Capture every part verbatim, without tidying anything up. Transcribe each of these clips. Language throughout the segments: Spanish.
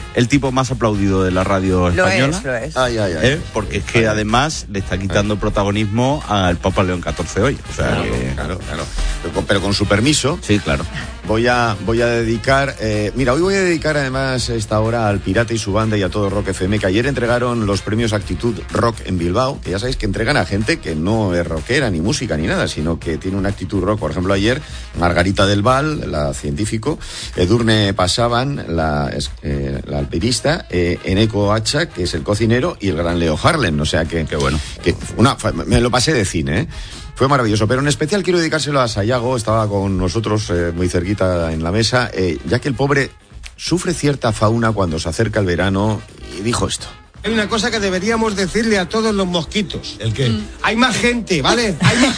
el tipo más aplaudido de la radio lo española. Es, lo es. Ay, ay, ay. ¿Eh? Porque es que además le está quitando ay. protagonismo al Papa León catorce hoy. O sea, claro, que... claro, claro. Pero con, pero con su permiso. Sí, claro. Voy a, voy a dedicar, eh, mira, hoy voy a dedicar además esta hora al Pirata y su banda y a todo Rock F M, que ayer entregaron los premios Actitud Rock en Bilbao, que ya sabéis que entregan a gente que no es rockera, ni música, ni nada, sino que tiene una actitud rock. Por ejemplo, ayer Margarita del Val, la científico, Edurne Pasaban, la, eh, la alpinista, eh, Eneco Hacha, que es el cocinero, y el gran Leo Harlem, o sea que... Qué bueno. Que una, me lo pasé de cine, ¿eh? Fue maravilloso, pero en especial quiero dedicárselo a Sayago, estaba con nosotros eh, muy cerquita en la mesa, eh, ya que el pobre sufre cierta fauna cuando se acerca el verano, y dijo esto. Hay una cosa que deberíamos decirle a todos los mosquitos. ¿El qué? Mm. Hay más gente, ¿vale? Hay más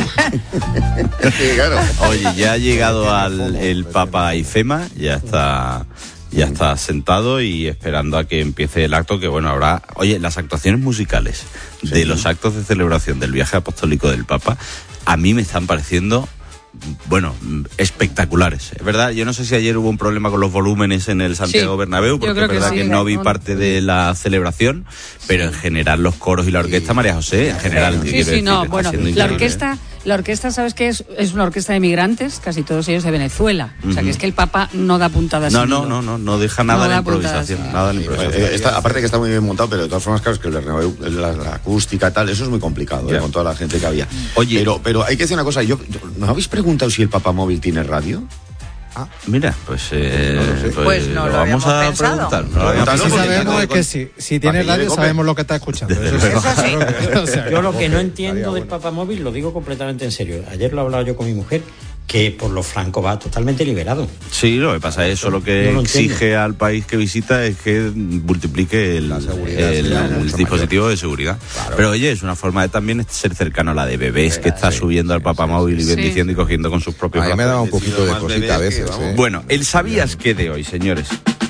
gente. Sí, claro. Oye, ya ha llegado al el Papa Ifema, ya está... Ya está sentado y esperando a que empiece el acto, que bueno, habrá... Oye, las actuaciones musicales sí. de los actos de celebración del viaje apostólico del Papa, a mí me están pareciendo, bueno, espectaculares. Es verdad, yo no sé si ayer hubo un problema con los volúmenes en el Santiago sí, Bernabéu, porque es verdad que, sí, que no vi parte de la celebración, pero en general los coros y la orquesta, María José, en general... Sí, sí, decir, sí no, bueno, la orquesta... ¿eh? La orquesta, ¿sabes qué es? Es una orquesta de migrantes, casi todos ellos de Venezuela. Uh-huh. O sea, que es que el Papa no da puntadas. No, no, no, no, no deja nada no en la improvisación. Puntadas, nada en la improvisación. Eh, está, aparte que está muy bien montado, pero de todas formas, claro, es que el Bernabéu, la, la acústica tal, eso es muy complicado, eh, con toda la gente que había. Oye, pero, pero hay que decir una cosa, yo, yo ¿no habéis preguntado si el Papa Móvil tiene radio? Ah, mira, pues, eh, no sé. pues, pues no lo, lo vamos a pensado. preguntar. No, lo lo que sí sabemos es que si, si tiene radio sabemos lo que está escuchando. Eso, eso sí. O sea, yo lo que no entiendo del Papa Móvil, lo digo completamente en serio. Ayer lo he hablado yo con mi mujer, que por lo franco va totalmente liberado. Sí, lo que pasa es eso, lo que no lo exige al país que visita es que multiplique el, el, el dispositivo mayor de seguridad. Claro. Pero oye, es una forma de también ser cercano a la de bebés, que está sí, subiendo al Papa Móvil y bendiciendo sí. y cogiendo con sus propios brazos. A mí me da un poquito de cosita a veces. Que, ¿eh? Bueno, el sabías que de hoy, señores.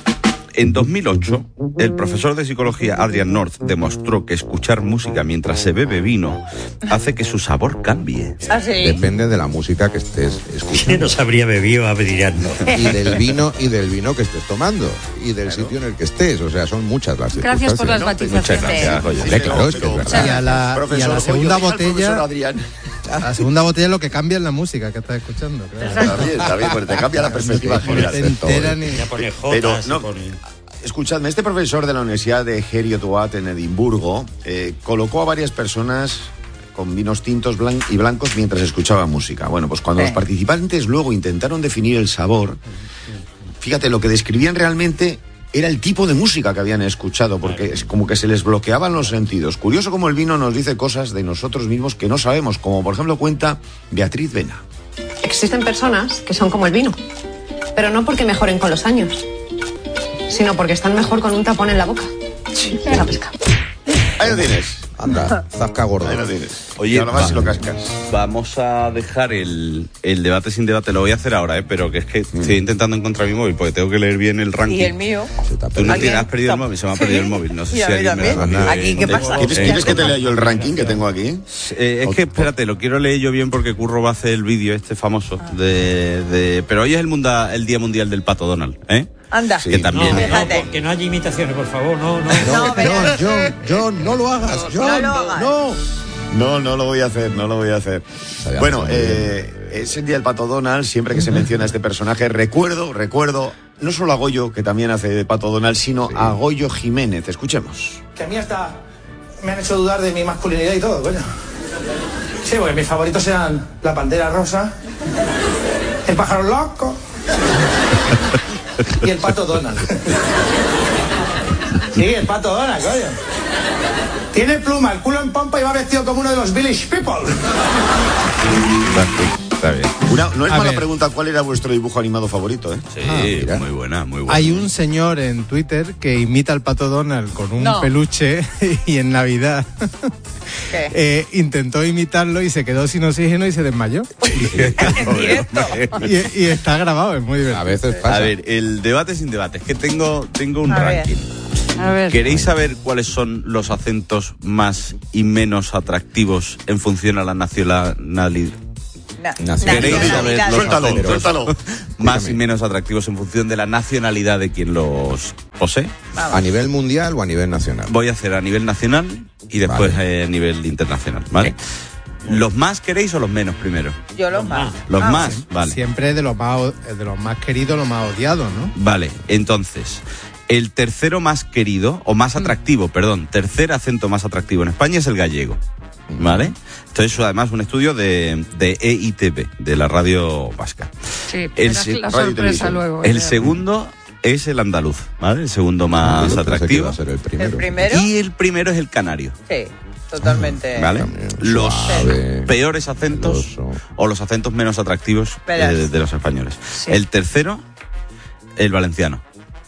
En dos mil ocho, el profesor de psicología Adrian North demostró que escuchar música mientras se bebe vino hace que su sabor cambie. ¿Ah, sí? Depende de la música que estés escuchando. ¿Quién nos habría bebido Adrian North? Y del vino y del vino que estés tomando y del claro. sitio en el que estés. O sea, son muchas las circunstancias. Gracias por las matizaciones. Muchas gracias. Oye, sí, claro, es que es verdad. Y a la, y a la segunda botella... La segunda botella es lo que cambia en la música que estás escuchando. Claro. Está bien, está bien, porque te cambia la perspectiva general. Entera ni... Pero no... Escuchadme, este profesor de la Universidad de Heriot-Watt en Edimburgo eh, colocó a varias personas con vinos tintos blan- y blancos mientras escuchaba música. Bueno, pues cuando sí. los participantes luego intentaron definir el sabor, fíjate, lo que describían realmente era el tipo de música que habían escuchado, porque es como que se les bloqueaban los sentidos. Curioso como el vino nos dice cosas de nosotros mismos que no sabemos, como por ejemplo cuenta Beatriz Vena. Existen personas que son como el vino, pero no porque mejoren con los años, sino porque están mejor con un tapón en la boca. Sí. La pesca. Ahí lo tienes. Anda, zasca gordo. Ahí lo tienes. Oye, va, más si lo cascas. Vamos a dejar el, el debate sin debate. Lo voy a hacer ahora, ¿eh? Pero que es que mm. estoy intentando encontrar mi móvil porque tengo que leer bien el ranking. Y el mío. Tú no tienes, has perdido el móvil, se me ha perdido el móvil. No sé si alguien me lo ha ¿Aquí qué pasa? ¿Quieres, ¿Quieres que te lea yo el ranking que tengo aquí? Eh, es que, espérate, lo quiero leer yo bien porque Curro va a hacer el vídeo este famoso. Ah. de, de Pero hoy es el, munda, el Día Mundial del Pato Donald, ¿eh? Anda, sí, que también. No, no, que no haya imitaciones, por favor, no, no. No, no John, John, John, no lo hagas, John, no lo hagas. No. No, no lo voy a hacer, no lo voy a hacer. Bueno, eh, es el día del Pato Donald, siempre que se menciona a este personaje, recuerdo, recuerdo, no solo a Goyo, que también hace de Pato Donald, sino sí. a Goyo Jiménez. Escuchemos. Que a mí hasta me han hecho dudar de mi masculinidad y todo, coño. Sí, porque mis favoritos eran la pantera rosa, el pájaro loco y el Pato Donald. Sí, el Pato Donald, coño. Tiene pluma, el culo en pompa y va vestido como uno de los Village People. Está bien. Una, no es a mala ver. pregunta, ¿cuál era vuestro dibujo animado favorito? Eh? Sí, ah, muy buena, muy buena. Hay un señor en Twitter que imita al Pato Donald con un no. peluche y en Navidad eh, intentó imitarlo y se quedó sin oxígeno y se desmayó. En directo. Y, y está grabado, es muy divertido. A veces pasa. A ver, el debate sin debate. Es que tengo, tengo un A ranking. ver. A ver. ¿Queréis saber cuáles son los acentos más y menos atractivos en función a la nacionalidad? Na- ¿Queréis saber nacionalidad. los Suéltalo, acentos suéltalo. más y menos atractivos en función de la nacionalidad de quien los posee? ¿A nivel mundial o a nivel nacional? Voy a hacer a nivel nacional y después Vale. eh, a nivel internacional, ¿vale? ¿Los más queréis o los menos primero? Yo los más. Los Ah, más, vale. Siempre de los más, o- de los más queridos, los más odiados, ¿no? Vale, entonces, el tercero más querido, o más atractivo, perdón, tercer acento más atractivo en España es el gallego, ¿vale? Esto es además un estudio de, de E I T V, de la radio vasca. Sí, El verás se- la Radio y sorpresa televisión. luego. El eh. segundo es el andaluz, ¿vale? El segundo más Yo pensé que atractivo. iba a ser el ¿El primero. primero? Y el primero es el canario, Sí, totalmente. ¿vale? También, Los suave, peores acentos meloso. o los acentos menos atractivos Verás. eh, de los españoles. Sí. El tercero, el valenciano,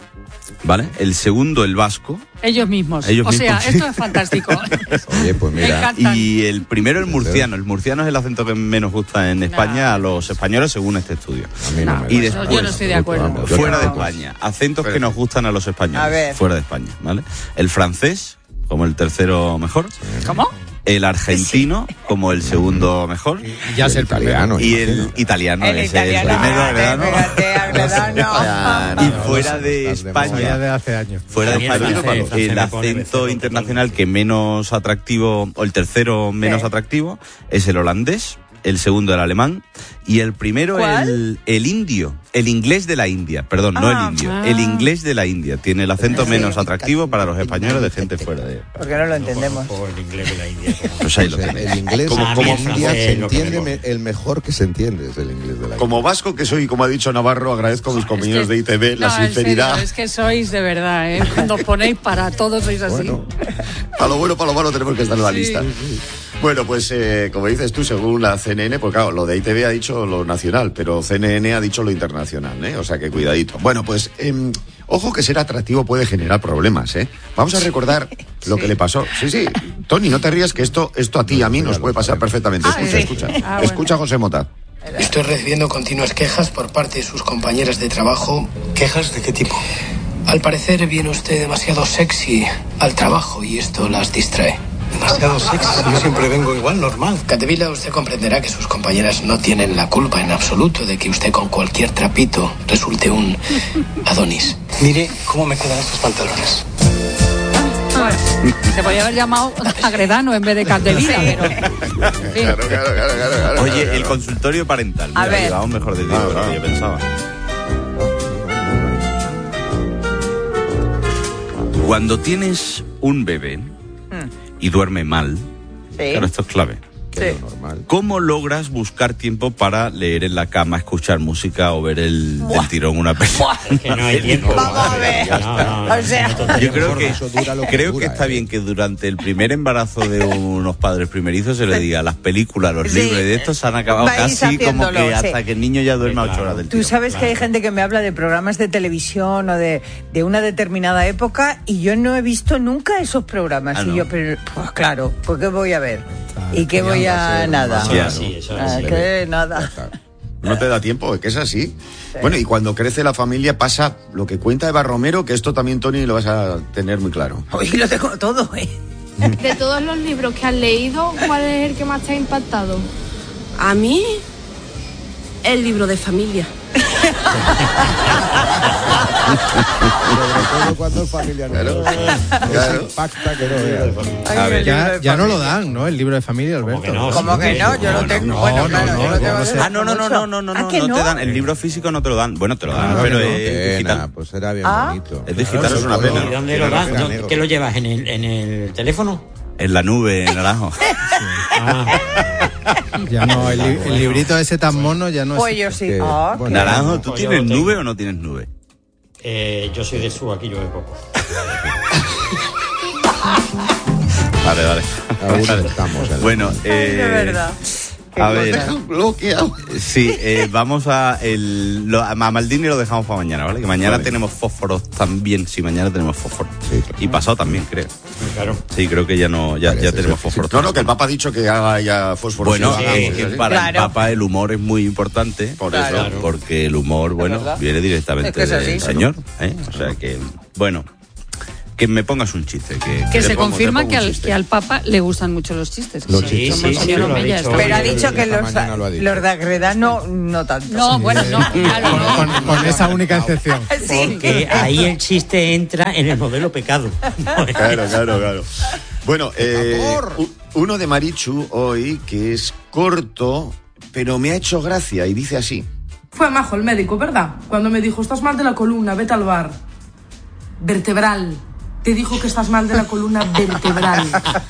¿vale? El segundo, el vasco. Ellos mismos. Ellos o sea, mismos. esto es fantástico. Oye, pues Me mira, encanta. Y el primero, el murciano. El murciano es el acento que menos gusta en España No. a los españoles, según este estudio. a mí no, No, me y da. después- yo no estoy de acuerdo. Vamos, yo Fuera de tampoco. España. Acentos que nos gustan a los españoles. A ver. Fuera de España, ¿vale? El francés, como el tercero mejor. ¿Cómo? El argentino, como el segundo mejor. Y ya es el italiano. Y el imagino. italiano, El ese italiano. es el primero, Ah, ¿verdad? ¿no? fíjate, agradable. Y fuera de Estás de Eso ya España, de hace años. fuera de A mí el España, francés, francés el me pone acento becerro internacional totalmente. que menos atractivo, o el tercero menos Sí. atractivo, es el holandés, el segundo el alemán y el primero ¿Cuál? el, el indio, el inglés de la India, perdón, no Ah. el indio, Ah. el inglés de la India. Tiene el acento Sí. menos atractivo para los españoles de gente fuera de... Porque no lo entendemos. Por el inglés de la India. Pues ahí lo Pues el, tenéis. el inglés Como- como, como- India francés, se lo que entiende mejor. me- el mejor que se entiende es el inglés de la Como vasco que soy, como ha dicho Navarro, agradezco a mis compañeros Es de que- I T V la no, en sinceridad. serio, es que sois de verdad, ¿eh? Cuando os ponéis para todos sois así. Bueno, A lo bueno, para lo malo tenemos que estar en la Sí. lista. Bueno, pues como como dices tú, según la C N N, pues claro, lo de I T V ha dicho lo nacional, pero C N N ha dicho lo internacional, ¿eh? O sea que cuidadito. Bueno, pues em, ojo que ser atractivo puede generar problemas, ¿eh? Vamos a recordar lo que le pasó. Sí, sí. Tony, no te rías que esto, esto a ti y a mí nos puede pasar perfectamente. Ah, Escucha, sí. escucha. Ah, bueno. Escucha a José Mota. Estoy recibiendo continuas quejas por parte de sus compañeras de trabajo. ¿Quejas de qué tipo? Al parecer viene usted demasiado sexy al trabajo y esto las distrae. Demasiado sexy. Yo siempre vengo igual, normal. Catevila, usted comprenderá que sus compañeras no tienen la culpa en absoluto de que usted con cualquier trapito resulte un Adonis. Mire cómo me quedan estos pantalones. Bueno, se podría haber llamado Agredano en vez de Caldevila, pero... en fin. Claro, claro, claro, claro, claro, Oye, claro. el consultorio parental. A Mira, ver. llegamos mejor de tiempo de lo que yo pensaba. Cuando tienes un bebé y duerme mal, Sí. claro, esto es clave. que es Sí. lo normal. ¿Cómo logras buscar tiempo para leer en la cama, escuchar música o ver el, del tirón una película? Es que no hay tiempo. Vamos a ver. No, no, no, O sea, no, no, Yo creo no, que, Eso dura lo que creo dura, que está ¿eh? bien que durante el primer embarazo de unos padres primerizos se les diga las películas, los Sí. libros y de estos se han acabado Vais casi como haciéndolo, que hasta sí. que el niño ya duerma ocho horas del Tú tirón. sabes que hay gente que me habla de programas de televisión o de, de una determinada época y yo no he visto nunca esos programas. Ah, y ¿no? yo, pero, pues claro, ¿por qué voy a ver? ¿Y qué ya voy va a a ser nada? más Eso es Ya. así, eso es Ah, así. que nada. No te da tiempo, que es así. Bueno, y cuando crece la familia pasa lo que cuenta Eva Romero, que esto también, Tony, lo vas a tener muy claro. Hoy lo tengo todo, ¿eh? De todos los libros que has leído, ¿cuál es el que más te ha impactado? A mí, el libro de familia. Sobre todo cuando es familiar. Claro, Eso claro. impacta que no veas. A ver, Ya, ya no lo dan, ¿no? El libro de familia, Alberto. que no? ¿Cómo que no? Yo lo tengo. no, bueno, no, claro, no, yo lo yo tengo no sé. desde Ah, no, no, no, mucho. no, no, no, ¿Ah, no, que no no? te dan. El libro físico no te lo dan. Bueno, te lo dan, Ah, pero que no. es Pena, digital. pues era bien Ah. bonito. Es digital, Eso es una pena. ¿Y dónde lo das? Era ¿Dónde- negro. ¿Qué lo llevas? ¿En el, en el teléfono? En la nube, en naranjo. Ah, Ya no, el, li- el librito ese tan mono ya no Pues es. yo sí. que- Ah, bueno, qué- Naranjo, ¿tú Pues yo tienes lo tengo. nube o no tienes nube? eh, yo soy de Su, aquí llueve poco. Vale, vale. Aún estamos en la- Bueno, Ay, eh, de verdad. Qué a cosa. ver, Bloqueado. sí, eh, vamos a el lo, a Maldini lo dejamos para mañana, ¿vale? Que mañana Vale. tenemos fósforos también, sí, mañana tenemos fósforos. Sí, claro. Y pasado también, creo. Claro. Sí, creo que ya no, ya, Parece ya ser, tenemos sí. fósforos. No, no, que el Papa ha dicho que haga ya fósforo. Bueno, sí, es hagamos, que sí. para Claro. el Papa el humor es muy importante. Por eso. Claro. Porque el humor, bueno, verdad. viene directamente Es que es del así. Señor. ¿eh? O sea que, bueno. que me pongas un chiste. Que, que te se pongo, confirma que al, que al Papa le gustan mucho los chistes. Los Sí, chistes. sí, sí, sí, lo ha dicho. Pero ha dicho que los, Mañana lo ha dicho. los de Agreda no, no tanto. No, bueno, no, claro, no. Con, con- con esa única excepción. Sí. Porque ahí el chiste entra en el modelo pecado. Claro, claro, claro. Bueno, eh, u- uno de Marichu hoy que es corto, pero me ha hecho gracia y dice así. Fue majo el médico, ¿verdad? Cuando me dijo, estás mal de la columna, vete al bar. Vertebral. Te dijo que estás mal de la columna vertebral.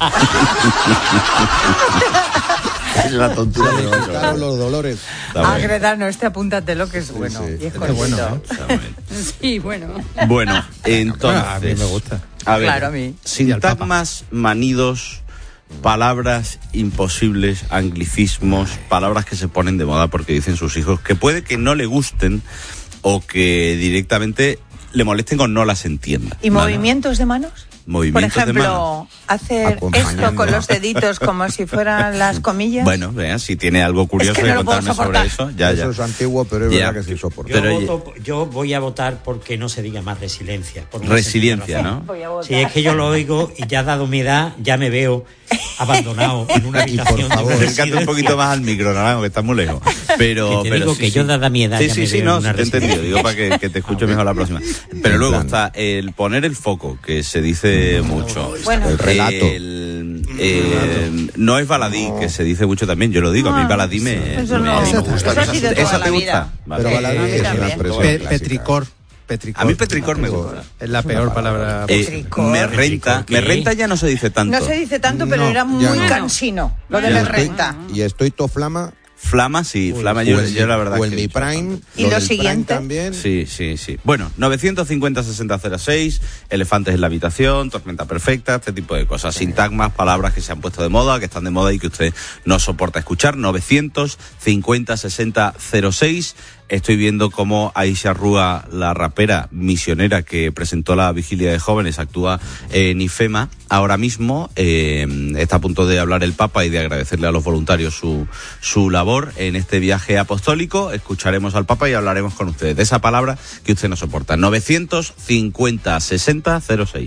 Es la tontura de Marichu. Claro, los dolores. Agreda, no, este apúntatelo que es bueno. sí. Y es Este cortito. bueno, ¿eh? Sí, bueno. Bueno, entonces... Bueno, a mí me gusta. A ver, Claro, a mí. sintagmas, manidos, palabras imposibles, anglicismos, palabras que se ponen de moda porque dicen sus hijos, que puede que no le gusten o que directamente le molesten o no las entienda. ¿Y ¿vale? movimientos de manos? Movimientos Por ejemplo, de manos. hacer Acompañando. esto con los deditos como si fueran las comillas. Bueno, vea, si tiene algo curioso Es que no de lo puedo contarme sobre eso, ya, Eso ya. es antiguo, pero es Ya. verdad que se soporta. Yo, Pero- voto- yo voy a votar porque no se diga más resiliencia. por una Resiliencia, sencilla razón. ¿no? Voy a votar. Sí, es que yo lo oigo y ya dado mi edad, ya me veo abandonado en una Y por habitación de favor. una Acércate un poquito residencia. más al micro, Naranjo, que está muy lejos. Pero, Que te pero digo sí, que sí. yo dada mi edad Sí, ya sí, me sí, veo no, en una te he entendido. residencia. Digo para que, que te escuche mejor la próxima. Pero En luego plan. está el poner el foco, que se dice mucho. Bueno. El relato. El, eh, no es baladí, que se dice mucho también. Yo lo digo, a mí Ah, baladí me, eso me- no. me Eso gusta. ha sido toda ¿Esa la te vida. gusta? Vale. Pero baladí a mí es una también. expresión Pe- clásica. petricor. Petricor. A mí petricor me gusta. Es la peor palabra. Eh, Petricor. me renta, ¿Qué? me renta ya no se dice tanto. No se dice tanto, pero No, era ya muy no. cansino, lo de Y la estoy- renta. Y estoy to flama. Flama, sí, flama o yo, en yo mi- la verdad O en que he mi dicho prime. bastante. ¿Y lo lo del Prime siguiente? también. Sí, sí, sí. Bueno, novecientos cincuenta sesenta cero seis, elefantes en la habitación, tormenta perfecta, este tipo de cosas. Sintagmas, palabras que se han puesto de moda, que están de moda y que usted no soporta escuchar. novecientos cincuenta sesenta cero seis. Estoy viendo cómo Aisha Rúa, la rapera misionera que presentó la vigilia de jóvenes, actúa en IFEMA. Ahora mismo eh, está a punto de hablar el Papa y de agradecerle a los voluntarios su, su labor en este viaje apostólico. Escucharemos al Papa y hablaremos con ustedes de esa palabra que usted no soporta. novecientos cincuenta sesenta cero seis.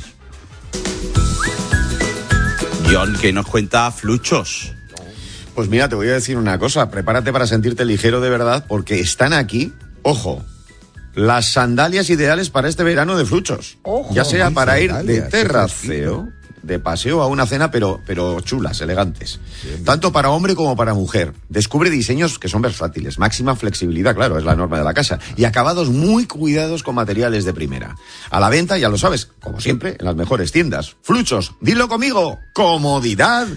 John, que nos cuenta Fluchos. Pues mira, te voy a decir una cosa, prepárate para sentirte ligero de verdad, porque están aquí, ojo, las sandalias ideales para este verano de Fluchos. Ojo. Ya sea Ay, para ir de sandalias, qué terraceo, fresquito. de paseo a una cena, pero, pero chulas, elegantes. Tanto para hombre como para mujer. Descubre diseños que son versátiles, máxima flexibilidad, claro, es la norma de la casa, y acabados muy cuidados con materiales de primera. A la venta, ya lo sabes, como siempre, en las mejores tiendas. Fluchos, dilo conmigo, comodidad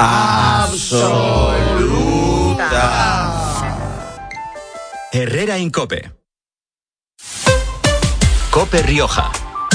absoluta. Herrera Incope. Cope Rioja.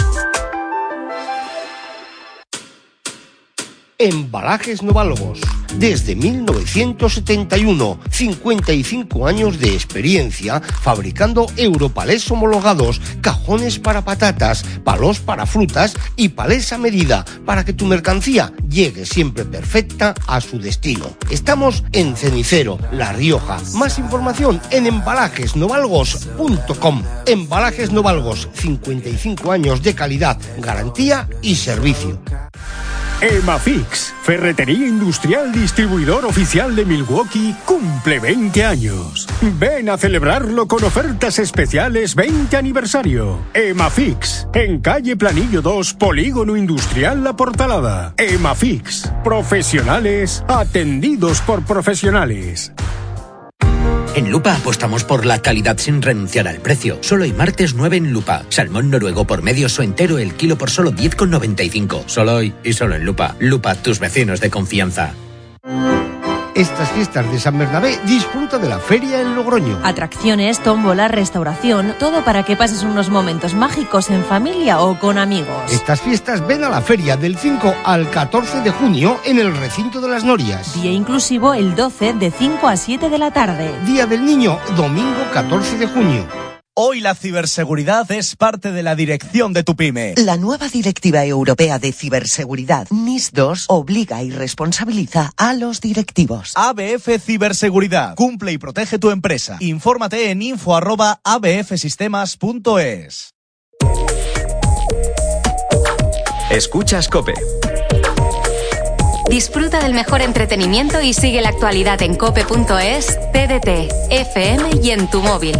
Embalajes Noválogos. Desde mil novecientos setenta y uno, cincuenta y cinco años de experiencia fabricando europalés homologados, cajones para patatas, palos para frutas y palés a medida para que tu mercancía llegue siempre perfecta a su destino. Estamos en Cenicero, La Rioja. Más información en embalajes novalgos punto com. Embalajes Novalgos, cincuenta y cinco años de calidad, garantía y servicio. Emafix, ferretería industrial distribuidor oficial de Milwaukee, cumple veinte años. Ven a celebrarlo con ofertas especiales veinte aniversario. Emafix, en calle Planillo dos, Polígono Industrial La Portalada. Emafix, profesionales atendidos por profesionales. En Lupa apostamos por la calidad sin renunciar al precio. Solo hoy martes nueve en Lupa. Salmón noruego por medios o entero el kilo por solo diez con noventa y cinco. Solo hoy y solo en Lupa. Lupa, tus vecinos de confianza. Estas fiestas de San Bernabé disfruta de la feria en Logroño. Atracciones, tómbola, restauración, todo para que pases unos momentos mágicos en familia o con amigos. Estas fiestas ven a la feria del cinco al catorce de junio en el recinto de las Norias. Día inclusivo el doce de cinco a siete de la tarde. Día del Niño, domingo catorce de junio. Hoy la ciberseguridad es parte de la dirección de tu pyme. La nueva Directiva Europea de Ciberseguridad N I S dos obliga y responsabiliza a los directivos. A B F Ciberseguridad. Cumple y protege tu empresa. Infórmate en info arroba a b f sistemas punto es. Escuchas COPE. Disfruta del mejor entretenimiento y sigue la actualidad en cope punto es, T D T, F M y en tu móvil.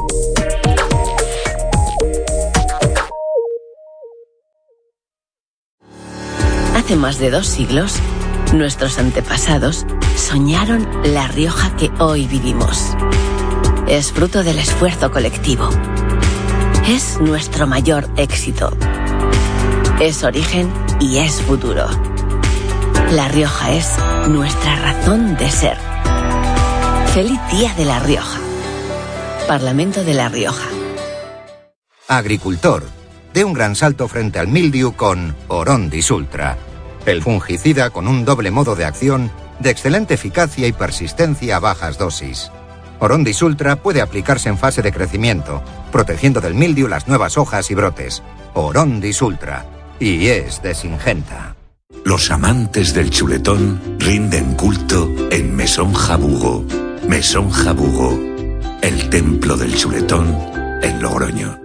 Hace más de dos siglos, nuestros antepasados soñaron la Rioja que hoy vivimos. Es fruto del esfuerzo colectivo. Es nuestro mayor éxito. Es origen y es futuro. La Rioja es nuestra razón de ser. Feliz Día de La Rioja. Parlamento de La Rioja. Agricultor, dé un gran salto frente al mildiu con Orondis Ultra. El fungicida con un doble modo de acción de excelente eficacia y persistencia a bajas dosis. Orondis Ultra puede aplicarse en fase de crecimiento, protegiendo del mildiu las nuevas hojas y brotes. Orondis Ultra. Y es de Syngenta. Los amantes del chuletón rinden culto en Mesón Jabugo. Mesón Jabugo, el templo del chuletón en Logroño.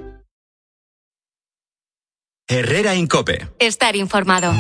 Herrera en COPE. Estar informado.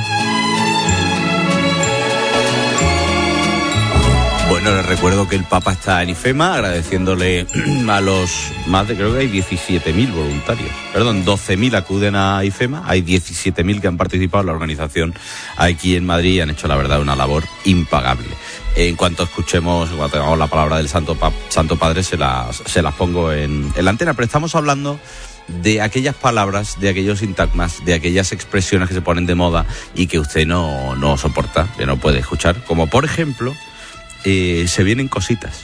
Bueno, les recuerdo que el Papa está en IFEMA, agradeciéndole a los más de, creo que hay diecisiete mil voluntarios. Perdón, doce mil acuden a IFEMA, hay diecisiete mil que han participado en la organización aquí en Madrid y han hecho, la verdad, una labor impagable. En cuanto escuchemos, cuando tengamos la palabra del Santo, pa- Santo Padre, se las, se las pongo en, en la antena, pero estamos hablando de aquellas palabras, de aquellos sintagmas, de aquellas expresiones que se ponen de moda y que usted no, no soporta, que no puede escuchar, como por ejemplo... Eh, se vienen cositas.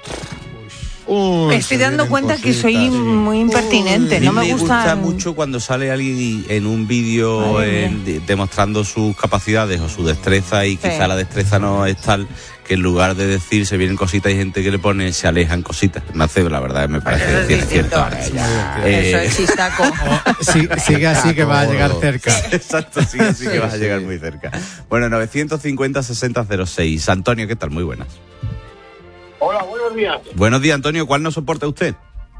Uy, me estoy dando cuenta cositas, que soy sí. muy impertinente. Uy, no me, me gusta gusta mucho cuando sale alguien en un vídeo de, demostrando sus capacidades o su destreza y sí. quizá la destreza no es tal que en lugar de decir se vienen cositas hay gente que le pone se alejan cositas. Me hace, la verdad, me parece Eso que es es cierto. Eh, Eso es chistaco. Sí, sigue así que va a llegar cerca. Exacto, sigue así que vas a llegar muy cerca. Bueno, novecientos cincuenta sesenta cero seis. Antonio, ¿qué tal? Muy buenas. Hola, buenos días. Buenos días, Antonio. ¿Cuál no soporta usted?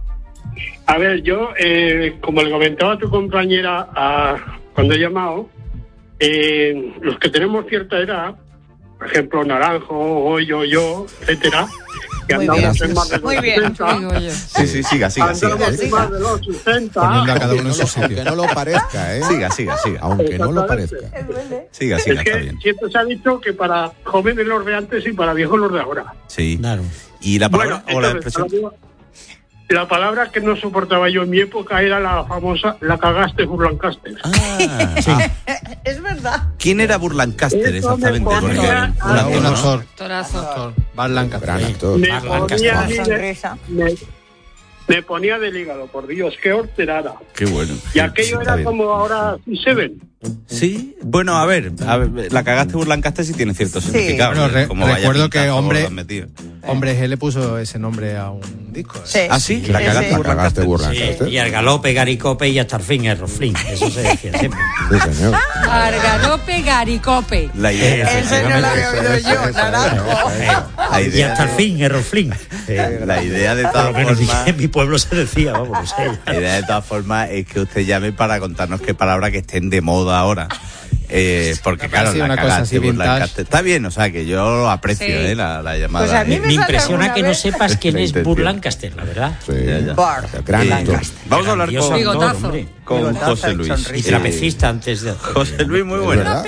A ver, yo, eh, como le comentaba a tu compañera a, cuando he llamado, eh, los que tenemos cierta edad, por ejemplo, Naranjo, Goyo, yo, etcétera, que muy andamos bien. en más de los muy sesenta. Bien. Sí, sí, siga, siga, siga. Andamos en más de los sesenta. Poniendo a cada uno en su sitio. Aunque no lo parezca, ¿eh? Siga, siga, siga. Aunque no lo parezca. Siga, siga, es que está bien. siempre se ha dicho que para jóvenes los de antes y para viejos los de ahora. Sí. Claro. ¿Y la palabra bueno, o la entonces, expresión? La palabra que no soportaba yo en mi época era la famosa, la cagaste Burlancaster. Ah, sí. Es verdad. ¿Quién era Burlancaster exactamente? Porque un actor, un actor. Actorazo. Burlancaster. Me ponía, a mí de, me, me ponía del hígado, por Dios, qué horterada. Qué bueno. Y aquello era bien. como ahora se ven. Sí, bueno, a ver, a ver, la cagaste Burlancaster sí tiene cierto sí. significado. Bueno, re- como recuerdo que pintazo, hombre, lo han metido. hombre G le puso ese nombre a un disco. ¿eh? Sí. ¿Ah, sí? La Sí, cagaste sí. Burlancaster. Sí, y al galope, Garicope y hasta el fin, el Roflín. Eso se decía siempre. Sí, señor. Argalope, Garicope. La idea, Ese no lo había oído yo, Naranjo. la Y idea, hasta el fin, el Roflín. la idea de Por todas lo menos formas, en mi pueblo se decía, vamos, no sé. la idea de todas formas es que usted llame para contarnos qué palabras que estén de moda ahora. Eh, porque claro, Sí, la una cosa cagaste, así vintage. Burlancaster. Está bien, o sea que yo lo aprecio, Sí. eh, la, la llamada. Pues a mí eh. me Me falta impresiona alguna que no vez. sepas quién La es intención. Burlancaster, la verdad. Sí. Bar. Gran Eh, actor. Vamos a hablar Grandioso con, actor, Bigotazo. hombre. con Bigotazo José y Luis. sonrisa. Y Eh, trapecista antes de... José Luis, muy Es bueno. verdad.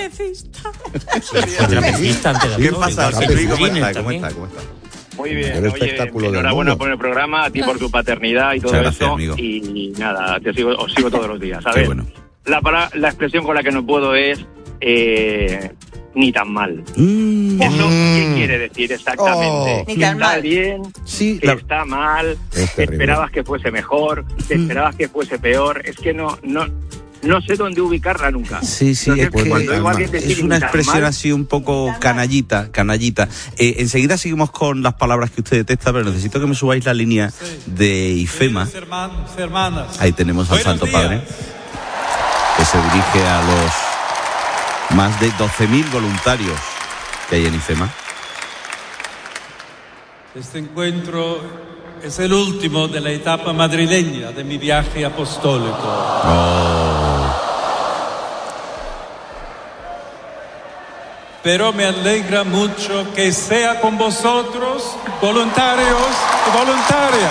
Fue trapecista antes de ¿Qué actor, pasa, igual José que Luis? ¿Cómo Furines está? ¿Cómo también. está? ¿Cómo está? Muy bien, El oye, espectáculo del enhorabuena mundo. por el programa, a ti por tu paternidad y todo Muchas gracias, eso. amigo. Y nada, te sigo, os sigo todos los días, Qué ¿sabes? bueno. La, para- la expresión con la que no puedo es eh, ni tan mal. Mm. ¿Eso qué quiere decir exactamente? Oh. Ni tan está mal. bien, Sí, que la- está mal, Es que terrible. esperabas que fuese mejor, que esperabas que fuese peor. Es que no, no, no sé dónde ubicarla nunca. Sí, sí, Entonces, es que cuando oigo a alguien decir es una ni tan expresión mal, así un poco canallita, canallita. Eh, enseguida seguimos con las palabras que usted detesta, pero necesito que me subáis la línea de IFEMA. Ahí tenemos al Santo Padre, que se dirige a los más de doce mil voluntarios que hay en IFEMA. Este encuentro es el último de la etapa madrileña de mi viaje apostólico. Oh. pero me alegra mucho que sea con vosotros, voluntarios y voluntarias.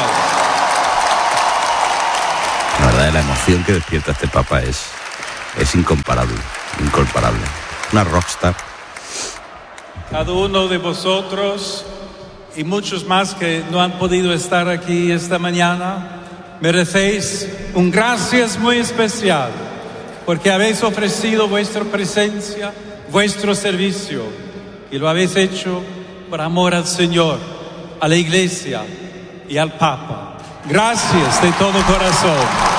La verdad, la emoción que despierta este Papa es, es incomparable, incomparable. Una rockstar. Cada uno de vosotros y muchos más que no han podido estar aquí esta mañana, merecéis un gracias muy especial, porque habéis ofrecido vuestra presencia, vuestro servicio, y lo habéis hecho por amor al Señor, a la Iglesia y al Papa. Gracias de todo corazón.